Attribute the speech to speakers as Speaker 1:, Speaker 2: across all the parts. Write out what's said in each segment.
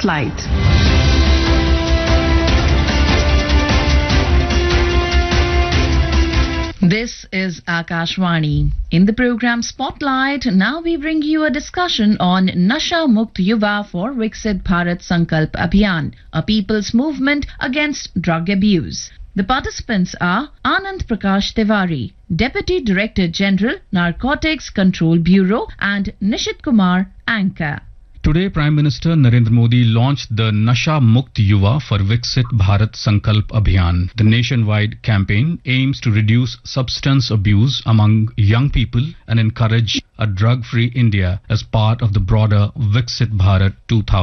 Speaker 1: Spotlight. This is Akashvani. In the program Spotlight, now we bring you a discussion on Nasha Mukt Yuva for Viksit Bharat Sankalp Abhiyan, a people's movement against drug abuse. The participants are Anand Prakash Tiwari, Deputy Director General, Narcotics Control Bureau, and Nishit Kumar, Anchor.
Speaker 2: Today, Prime Minister Narendra Modi launched the Nasha Mukt Yuva for Viksit Bharat Sankalp Abhiyan. The nationwide campaign aims to reduce substance abuse among young people and encourage a drug-free India as part of the broader Viksit Bharat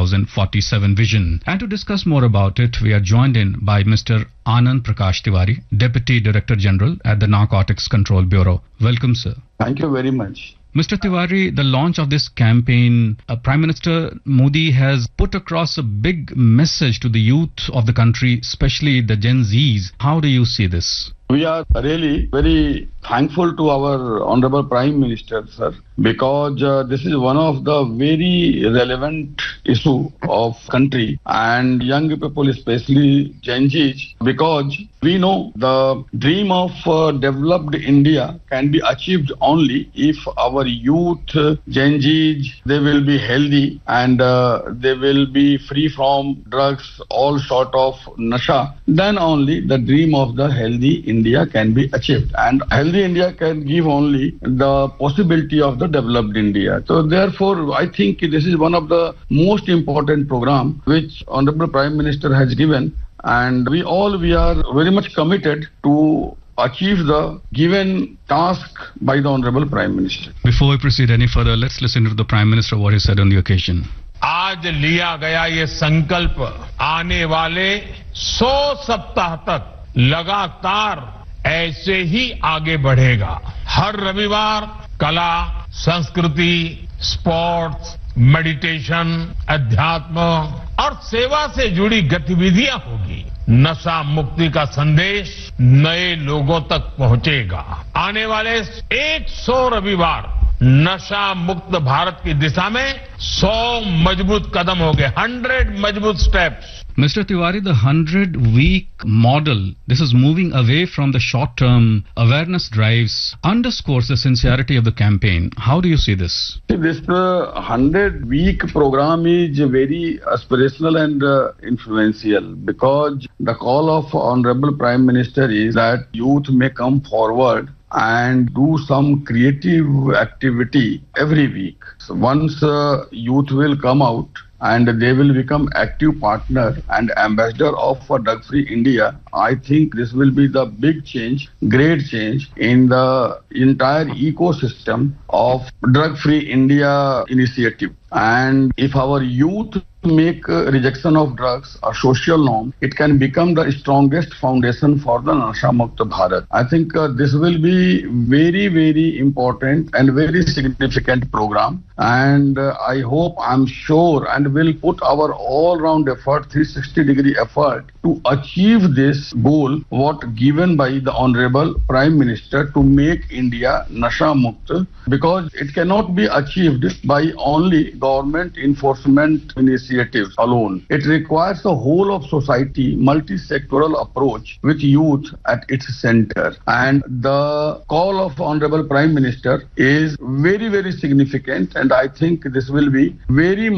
Speaker 2: 2047 vision. And to discuss more about it, we are joined in by Mr. Anand Prakash Tiwari, Deputy Director General at the Narcotics Control Bureau. Welcome, sir.
Speaker 3: Thank you very much.
Speaker 2: Mr. Tiwari, the launch of this campaign, Prime Minister Modi has put across a big message to the youth of the country, especially the Gen Zs. How do you see this?
Speaker 3: We are really very thankful to our Honorable Prime Minister, sir, because this is one of the very relevant issue of country and young people, especially Gen Zs, because we know the dream of developed India can be achieved only if our youth, Gen Zs, they will be healthy and they will be free from drugs, all sort of nasha. Then only the dream of the healthy India can be achieved, and healthy India can give only the possibility of the developed India. So therefore, I think this is one of the most important program which Honorable Prime Minister has given, and we are very much committed to achieve the given task by the Honorable Prime Minister.
Speaker 2: Before we proceed any further, let's listen to the Prime Minister what he said on the occasion.
Speaker 4: आज लिया गया ये संकल्प आने वाले 100 सप्ताह तक लगातार ऐसे ही आगे बढ़ेगा। हर रविवार कला, संस्कृति, स्पोर्ट्स, मेडिटेशन, अध्यात्म और सेवा से जुड़ी गतिविधियां होगी। नशा मुक्ति का संदेश नए लोगों तक पहुंचेगा। आने वाले 100 रविवार नशा मुक्त भारत की दिशा में 100 मजबूत कदम हो गए, 100 मजबूत steps.
Speaker 2: Mr. Tiwari, the 100-week model, this is moving away from the short-term awareness drives, underscores the sincerity of the campaign. How do you see this?
Speaker 3: This 100-week program is very aspirational and influential, because the call of Honorable Prime Minister is that youth may come forward and do some creative activity every week. So once youth will come out and they will become active partner and ambassador of drug-free India, I think this will be the big change, great change in the entire ecosystem of drug-free India initiative. And if our youth make rejection of drugs a social norm, it can become the strongest foundation for the Nasha Mukta Bharat. I think this will be very, very important and very significant program. And I hope, I'm sure, and will put our all-round effort, 360-degree effort to achieve this goal, what given by the Honorable Prime Minister to make India Nasha Mukta, because it cannot be achieved by only government enforcement initiatives alone. It requires the whole of society, multi-sectoral approach with youth at its center. And the call of Honorable Prime Minister is very, very significant, and I think this will be very